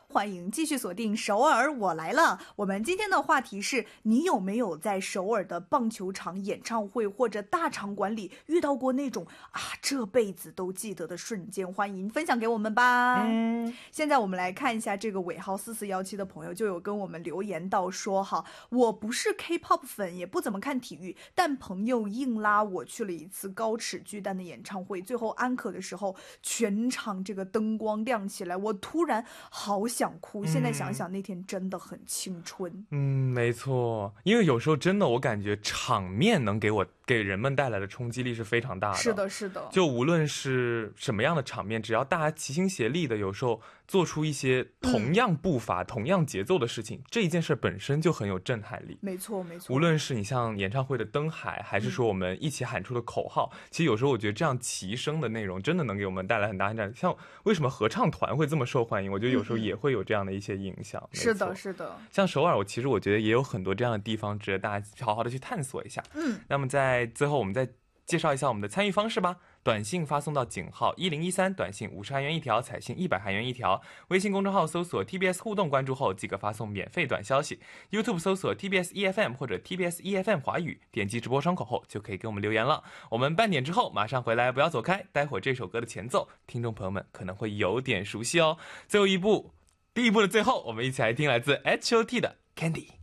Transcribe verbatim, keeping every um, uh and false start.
欢迎继续锁定首尔我来了。我们今天的话题是，你有没有在首尔的棒球场、演唱会或者大场馆里遇到过那种啊这辈子都记得的瞬间？欢迎分享给我们吧。嗯，现在我们来看一下这个尾号四四一七的朋友就有跟我们留言到说哈，我不是 K-pop 粉，也不怎么看体育，但朋友硬拉我去了一次高尺巨蛋的演唱会，最后安可的时候，全场这个灯光亮起来，我突然好想哭。现在想想那天真的很青春。 嗯，没错，因为有时候真的我感觉场面能给我给人们带来的冲击力是非常大的。 是的是的， 就无论是什么样的场面，只要大家齐心协力的有时候做出一些同样步伐、嗯、同样节奏的事情，这一件事本身就很有震撼力。 没错没错， 无论是你像演唱会的灯海，还是说我们一起喊出的口号、嗯、其实有时候我觉得这样齐声的内容真的能给我们带来很大很大。像为什么合唱团会这么受欢迎，我觉得有时候也会有这样的一些影响。 嗯、是的是的， 像首尔我其实我觉得也有很多这样的地方值得大家好好的去探索一下。嗯，那么在最后我们再介绍一下我们的参与方式吧。短信发送到井号一零一三，短信五十韩元一条，彩信一百韩元一条。微信公众号搜索 T B S 互动，关注后即可发送免费短消息。YouTube 搜索 T B S E F M 或者 T B S E F M 华语，点击直播窗口后就可以给我们留言了。我们半点之后马上回来，不要走开。待会儿这首歌的前奏，听众朋友们可能会有点熟悉哦。最后一步，第一步的最后，我们一起来听来自 H O T 的 Candy。